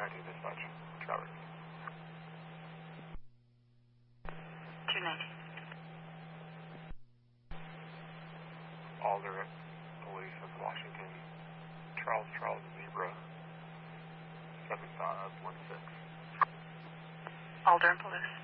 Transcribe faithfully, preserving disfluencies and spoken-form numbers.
nineteen dispatch. Traffic. two ninety. Alder Police of Washington. Charles Charles Zebra. seven five one six. Alder Police.